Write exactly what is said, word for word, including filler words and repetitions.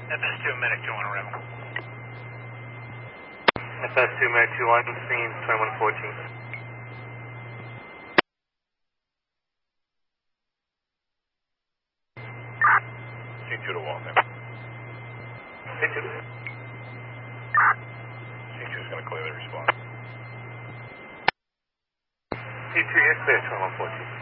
F S two, medic two one, arrival. F S two, medic two one, screen twenty-one fourteen. C two to Waltham. C two. C two is going to clear the response. C two, you're clear, twenty-one fourteen.